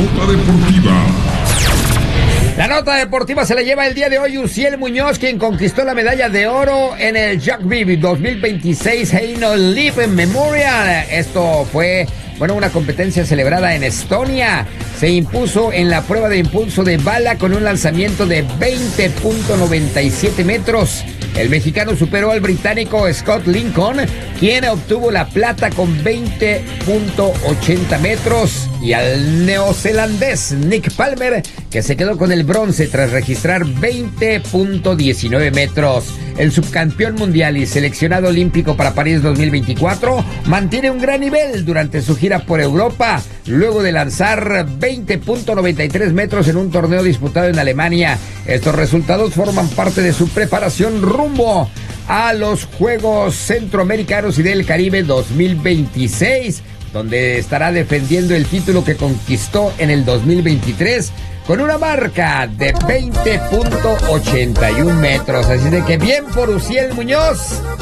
nota deportiva. La nota deportiva se la lleva el día de hoy Uziel Muñoz, quien conquistó la medalla de oro en el Rugby 2026 Heino Live Memorial. Esto fue, una competencia celebrada en Estonia. Se impuso en la prueba de impulso de bala con un lanzamiento de 20.97 metros. El mexicano superó al británico Scott Lincoln, quien obtuvo la plata con 20.80 metros, y al neozelandés Nick Palmer, que se quedó con el bronce tras registrar 20.19 metros. El subcampeón mundial y seleccionado olímpico para París 2024 mantiene un gran nivel durante su gira por Europa, luego de lanzar 20.93 metros en un torneo disputado en Alemania. Estos resultados forman parte de su preparación rumbo a los Juegos Centroamericanos y del Caribe 2026, donde estará defendiendo el título que conquistó en el 2023 con una marca de 20.81 metros. Así de que bien por Uziel Muñoz.